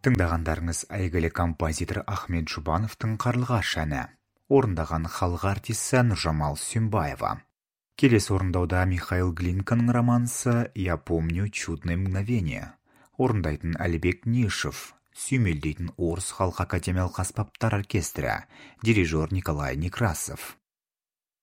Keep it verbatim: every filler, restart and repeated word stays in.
Тыңдағандарыңыз әйгілі композитор Ахмет Жұбановтың «Қарлығаш» әні. Орындаған халық артисі Нұржамал Сүйімбаева. Келесі орындауда Михаил Глинканың романсы «Я помню чудное мгновение». Орындайтын Әлібек Нишев. Сүймелдейтін Орыс халық академиялық аспаптар оркестрі. Дирижер Николай Некрасов.